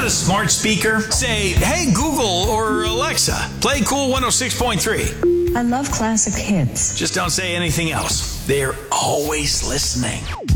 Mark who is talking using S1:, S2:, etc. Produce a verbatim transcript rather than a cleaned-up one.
S1: got a smart speaker? Say, hey Google or Alexa, play Cool one oh six point three.
S2: I love classic hits.
S1: Just don't say anything else. They're always listening.